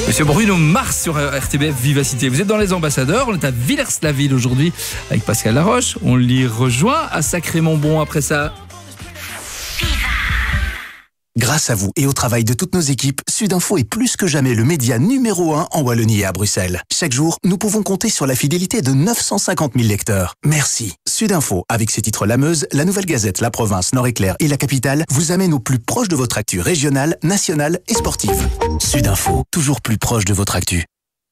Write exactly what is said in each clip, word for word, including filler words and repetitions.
Monsieur Bruno Mars sur R T B F Vivacité. Vous êtes dans les ambassadeurs, on est à Villers-la-Ville aujourd'hui avec Pascal Laroche. On l'y rejoint à Sacré-Montbon après ça. Grâce à vous et au travail de toutes nos équipes, Sudinfo est plus que jamais le média numéro un en Wallonie et à Bruxelles. Chaque jour, nous pouvons compter sur la fidélité de neuf cent cinquante mille lecteurs. Merci. Sudinfo, avec ses titres La Meuse, La Nouvelle Gazette, La Province, Nord-Éclair et La Capitale, vous amène au plus proche de votre actu régionale, nationale et sportive. Sudinfo, toujours plus proche de votre actu.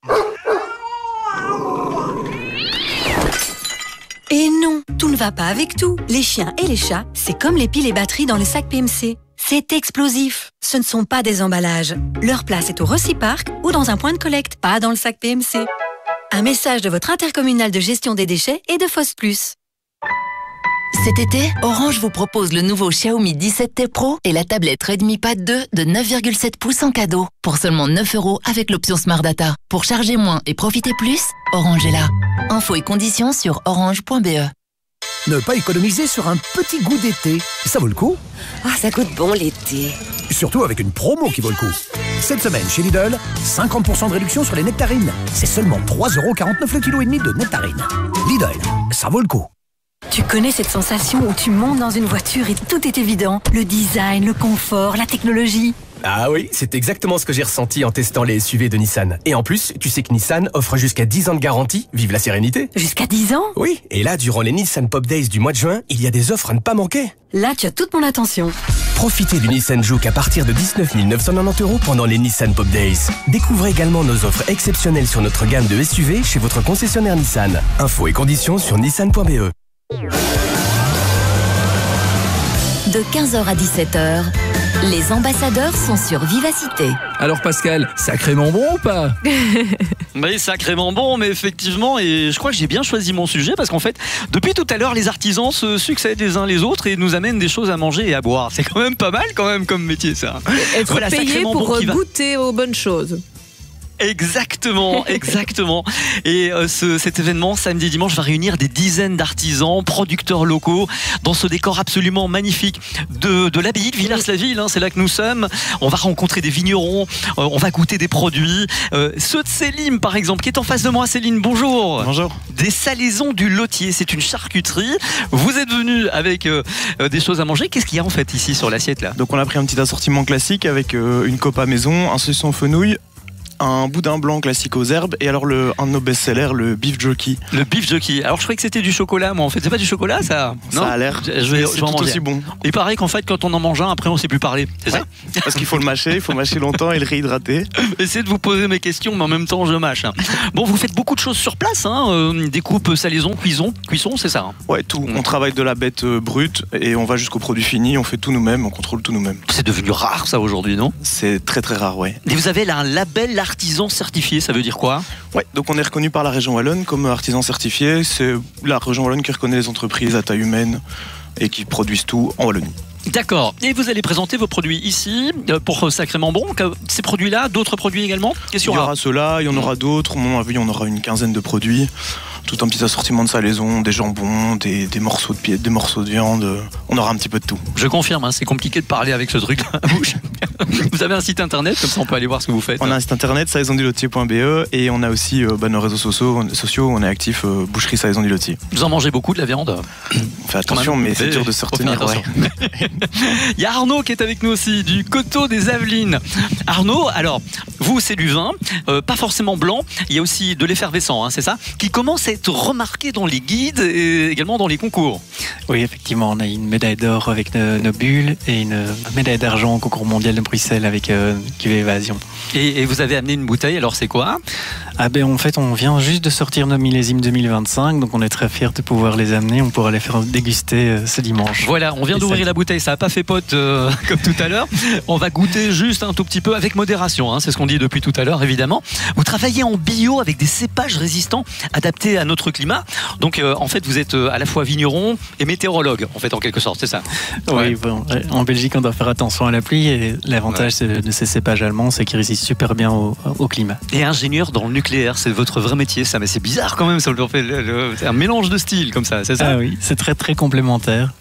Et non, tout ne va pas avec tout. Les chiens et les chats, c'est comme les piles et batteries dans le sac P M C. C'est explosif. Ce ne sont pas des emballages. Leur place est au Reciparc ou dans un point de collecte, pas dans le sac P M C. Un message de votre intercommunal de gestion des déchets et de Foss Plus. Cet été, Orange vous propose le nouveau Xiaomi dix-sept T Pro et la tablette Redmi Pad deux de neuf virgule sept pouces en cadeau. Pour seulement neuf euros avec l'option Smart Data. Pour charger moins et profiter plus, Orange est là. Infos et conditions sur orange point b e. Ne pas économiser sur un petit goût d'été, ça vaut le coup. Ah, ça goûte bon l'été. Surtout avec une promo qui vaut le coup. Cette semaine chez Lidl, cinquante pour cent de réduction sur les nectarines. C'est seulement trois euros quarante-neuf le kilo et demi de nectarines. Lidl, ça vaut le coup. Tu connais cette sensation où tu montes dans une voiture et tout est évident. Le design, le confort, la technologie. Ah oui, c'est exactement ce que j'ai ressenti en testant les S U V de Nissan. Et en plus, tu sais que Nissan offre jusqu'à dix ans de garantie. Vive la sérénité. Jusqu'à dix ans? Oui, et là, durant les Nissan Pop Days du mois de juin, il y a des offres à ne pas manquer. Là, tu as toute mon attention. Profitez du Nissan Juke à partir de dix-neuf mille neuf cent quatre-vingt-dix euros pendant les Nissan Pop Days. Découvrez également nos offres exceptionnelles sur notre gamme de S U V chez votre concessionnaire Nissan. Infos et conditions sur nissan point b e. De quinze heures à dix-sept heures, les ambassadeurs sont sur Vivacité. Alors Pascal, sacrément bon ou pas? Oui, sacrément bon, mais effectivement, et je crois que j'ai bien choisi mon sujet parce qu'en fait, depuis tout à l'heure, les artisans se succèdent les uns les autres et nous amènent des choses à manger et à boire. C'est quand même pas mal quand même comme métier ça. Être voilà, payé pour bon va... goûter aux bonnes choses. Exactement, exactement. Et euh, ce, cet événement, samedi dimanche, va réunir des dizaines d'artisans, producteurs locaux, dans ce décor absolument magnifique de, de l'abbaye de Villers-la-Ville. Hein, c'est là que nous sommes. On va rencontrer des vignerons, euh, on va goûter des produits. Euh, ceux de Céline, par exemple, qui est en face de moi. Céline, bonjour. Bonjour. Des salaisons du lotier, c'est une charcuterie. Vous êtes venu avec euh, des choses à manger. Qu'est-ce qu'il y a en fait ici sur l'assiette là? Donc on a pris un petit assortiment classique avec euh, une copa maison, un saucisson fenouil, un boudin blanc classique aux herbes et alors le, un de nos best-sellers, le beef jockey. Le beef jockey. Alors je croyais que c'était du chocolat, moi en fait. C'est pas du chocolat ça? Ça non a l'air. Je, je vais, c'est je vais en tout manger. aussi bon. Il paraît qu'en fait quand on en mange un, après on sait plus parler. C'est ouais. ça? Parce qu'il faut le mâcher, il faut mâcher longtemps et le réhydrater. Essayez de vous poser mes questions, mais en même temps je mâche. Bon, vous faites beaucoup de choses sur place, hein, euh, découpe, salaison, cuisson, cuisson, c'est ça? Hein. Ouais, tout. On travaille de la bête euh, brute et on va jusqu'au produit fini. On fait tout nous-mêmes, on contrôle tout nous-mêmes. C'est devenu rare ça aujourd'hui, non? C'est très très rare, ouais. Et vous avez là un label artisan certifié, ça veut dire quoi? Ouais, donc on est reconnu par la région Wallonne comme artisan certifié. C'est la région Wallonne qui reconnaît les entreprises à taille humaine et qui produisent tout en Wallonie. D'accord. Et vous allez présenter vos produits ici pour Sacrément Bon. Ces produits-là, d'autres produits également? Il y aura ceux-là, il y en aura d'autres. On a vu, on aura une quinzaine de produits. Tout un petit assortiment de salaison, des jambons, des, des morceaux de pied, des morceaux de viande. On aura un petit peu de tout. Je confirme, hein, c'est compliqué de parler avec ce truc à la bouche. Vous avez un site internet, comme ça on peut aller voir ce que vous faites. On a un site internet, salaison du lotier point b e, et on a aussi euh, bah, nos réseaux sociaux, sociaux. On est actif euh, boucherie Salaison du Lotier. Vous en mangez beaucoup de la viande? On fait attention, mais c'est dur de se retenir. Ouais. Il y a Arnaud qui est avec nous aussi, du Coteau des Avelines. Arnaud, alors, vous c'est du vin, euh, pas forcément blanc, il y a aussi de l'effervescent, hein, c'est ça? Qui commence à être remarqué dans les guides et également dans les concours. Oui, effectivement, on a une médaille d'or avec nos, nos bulles et une médaille d'argent au concours mondial de Bruxelles avec euh, Cuvée Évasion. Et, et vous avez amené une bouteille, alors c'est quoi? Ah ben en fait, on vient juste de sortir nos millésimes deux mille vingt-cinq, donc on est très fiers de pouvoir les amener. On pourra les faire déguster euh, ce dimanche. Voilà, on vient d'ouvrir la bouteille, ça n'a pas fait pote euh, comme tout à l'heure. On va goûter juste un tout petit peu avec modération, hein, c'est ce qu'on dit depuis tout à l'heure évidemment. Vous travaillez en bio avec des cépages résistants adaptés à notre climat. Donc euh, en fait, vous êtes euh, à la fois vigneron et météorologue, en fait, en quelque sorte, c'est ça? Oui, ouais. Bon, en Belgique, on doit faire attention à la pluie et l'avantage ouais. de ces cépages allemands, c'est qu'ils résistent super bien au, au climat. Et ingénieur dans le nucléaire, c'est votre vrai métier, ça, mais c'est bizarre quand même, ça, le fait, le, le, c'est un mélange de styles comme ça, c'est ça? Ah oui, c'est très très complémentaire.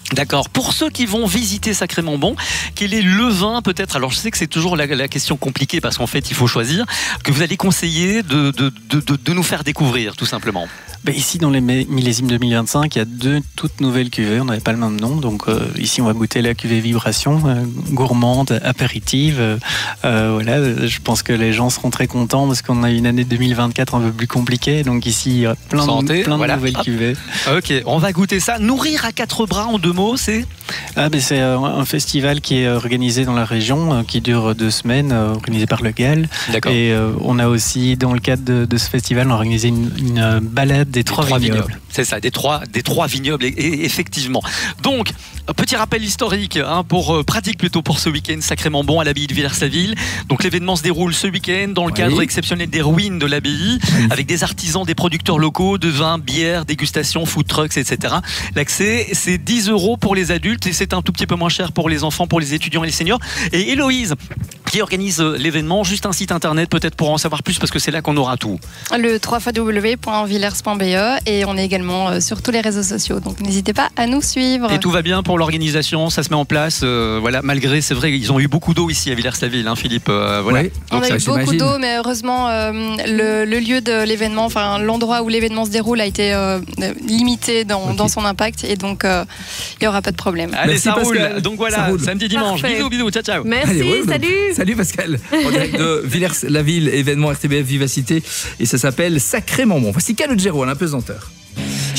D'accord. Pour ceux qui vont visiter Sacrément Bon, quel est le vin peut-être, alors je sais que c'est toujours la, la question compliquée parce qu'en fait il faut choisir, que vous allez conseiller de, de, de, de, de nous faire découvrir tout simplement? Ben ici, dans les millésimes deux mille vingt-cinq, il y a deux toutes nouvelles cuvées. On n'avait pas le même nom. Donc euh, ici, on va goûter la cuvée Vibration, euh, gourmande, apéritive. Euh, euh, voilà, je pense que les gens seront très contents parce qu'on a une année deux mille vingt-quatre un peu plus compliquée. Donc ici, il y a plein, Santé, de, plein voilà. de nouvelles Hop. cuvées. Ok, on va goûter ça. Nourrir à quatre bras en deux mots, c'est ah, ben c'est euh, un festival qui est organisé dans la région, euh, qui dure deux semaines, euh, organisé par le G A L. D'accord. Et euh, on a aussi, dans le cadre de, de ce festival, on a organisé une, une euh, balade des, des trois, trois vignobles. vignobles. C'est ça, des trois, des trois vignobles, et, et, effectivement. Donc, petit rappel historique, hein, pour euh, pratique plutôt pour ce week-end Sacrément Bon à l'abbaye de Villers-la-Ville. Donc l'événement se déroule ce week-end dans le oui. cadre exceptionnel des ruines de l'abbaye, oui. avec des artisans, des producteurs locaux de vin, bière, dégustation, food trucks, et cetera. L'accès, c'est dix euros pour les adultes et c'est un tout petit peu moins cher pour les enfants, pour les étudiants et les seniors. Et Héloïse, qui organise l'événement, juste un site internet peut-être pour en savoir plus parce que c'est là qu'on aura tout. Le w w w point villers point b e et on est également sur tous les réseaux sociaux, donc n'hésitez pas à nous suivre. Et tout va bien pour l'organisation, ça se met en place, euh, voilà, malgré, c'est vrai, ils ont eu beaucoup d'eau ici à Villers-la-Ville, hein, Philippe. Euh, voilà. Oui. On donc a ça, eu beaucoup j'imagine. d'eau, mais heureusement euh, le, le lieu de l'événement, enfin l'endroit où l'événement se déroule a été euh, limité dans, okay. dans son impact et donc il euh, n'y aura pas de problème. Allez, Merci, ça roule. Pascal. Donc voilà, roule. samedi, dimanche. Parfait. Bisous, bisous, ciao, ciao. Merci, Allez, ouais, salut. donc, salut Pascal. En direct de Villers-la-Ville, événement R T B F Vivacité et ça s'appelle Sacrément Bon. Voici Calogero à l'impesanteur.